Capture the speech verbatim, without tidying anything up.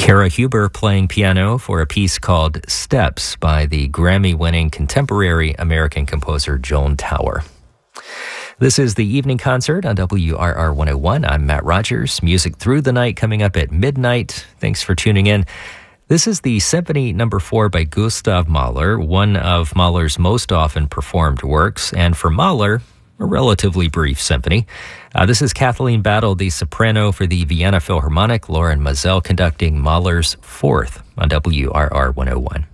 Kara Huber playing piano for a piece called Steps by the Grammy-winning contemporary American composer Joan Tower. This is the Evening Concert on W R R one oh one. I'm Matt Rogers. Music through the night coming up at midnight. Thanks for tuning in. This is the Symphony Number Four by Gustav Mahler, one of Mahler's most often performed works, and for Mahler, a relatively brief symphony. Uh, this is Kathleen Battle, the soprano for the Vienna Philharmonic, Lauren Mazel conducting Mahler's Fourth on W R R one oh one.